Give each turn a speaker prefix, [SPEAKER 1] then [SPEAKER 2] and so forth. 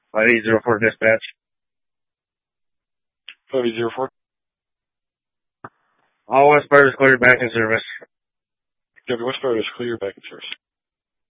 [SPEAKER 1] 5804 dispatch.
[SPEAKER 2] 5804.
[SPEAKER 1] All West Sparta is cleared back in service.
[SPEAKER 2] West Sparta is cleared back in service.